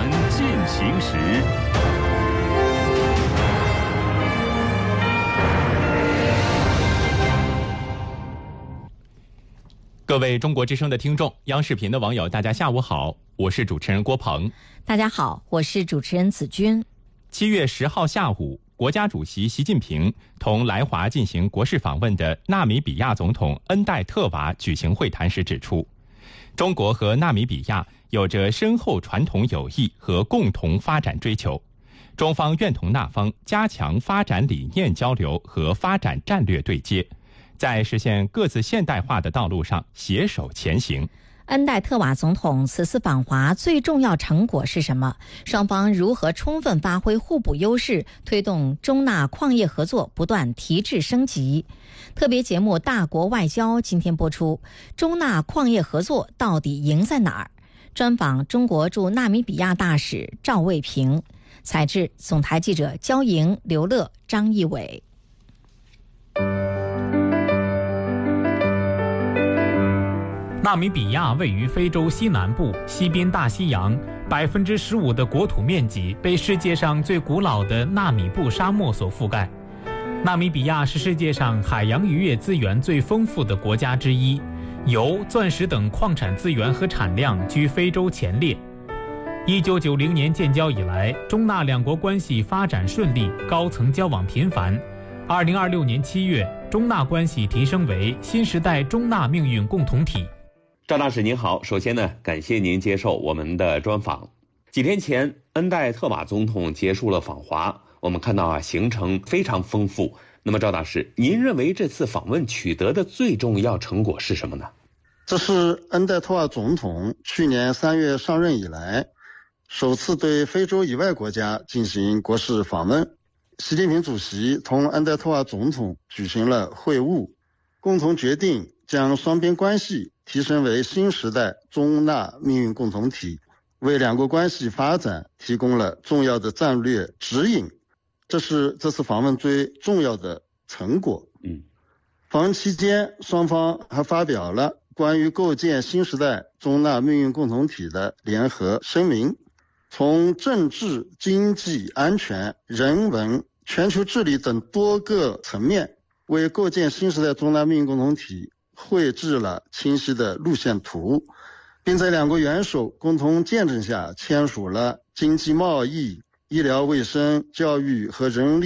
环进行时。各位中国之声的听众，央视频的网友，大家下午好，我是主持人郭鹏。 大家好，我是主持人子君。 7月10号下午，国家主席习近平同来华进行国事访问的纳米比亚总统恩戴特瓦举行会谈时指出，中国和纳米比亚有着深厚传统友谊和共同发展追求，中方愿同那方加强发展理念交流和发展战略对接，在实现各自现代化的道路上携手前行。 恩戴特瓦总统此次访华最重要成果是什么？双方如何充分发挥互补优势，推动中纳矿业合作不断提质升级？特别节目《大国外交》今天播出，中纳矿业合作到底赢在哪儿？专访中国驻纳米比亚大使赵卫平，采制总台记者焦莹、刘乐、张义伟。 纳米比亚位于非洲西南部，西濒大西洋，15%的国土面积被世界上最古老的纳米布沙漠所覆盖。纳米比亚是世界上海洋渔业资源最丰富的国家之一，油、钻石等矿产资源和产量居非洲前列。1990年建交以来，中纳两国关系发展顺利，高层交往频繁。2026年7月，中纳关系提升为新时代中纳命运共同体。 赵大使您好，首先呢，感谢您接受我们的专访。几天前，恩戴特瓦总统结束了访华，我们看到行程非常丰富。那么赵大使，您认为这次访问取得的最重要成果是什么呢？ 这是恩戴特瓦总统去年3月上任以来，首次对非洲以外国家进行国事访问。习近平主席同恩戴特瓦总统举行了会晤，共同决定将双边关系提升为新时代中纳命运共同体，为两国关系发展提供了重要的战略指引。这是这次访问最重要的成果。访问期间，双方还发表了关于构建新时代中纳命运共同体的联合声明，从政治、经济、安全、人文、全球治理等多个层面，为构建新时代中纳命运共同体绘制了清晰的路线图，并在两国元首共同见证下签署了经济贸易、医疗卫生、教育和人力